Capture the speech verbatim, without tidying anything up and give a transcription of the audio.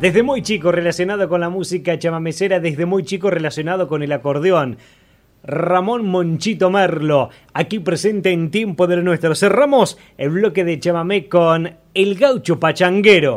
Desde muy chico relacionado con la música chamamecera, desde muy chico relacionado con el acordeón. Ramón Monchito Merlo, aquí presente en Tiempo del Nuestro. Cerramos el bloque de chamamé con El Gaucho Pachanguero.